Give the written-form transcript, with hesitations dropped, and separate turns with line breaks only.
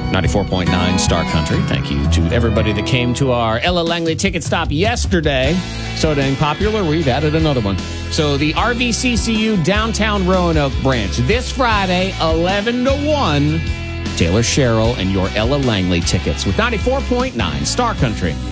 94.9 Star Country. Thank you to everybody that came to our Ella Langley ticket stop yesterday. So dang popular, we've added another one. So the RVCCU Downtown Roanoke branch, this Friday, 11 to 1, Taylor Sherrill and your Ella Langley tickets with 94.9 Star Country.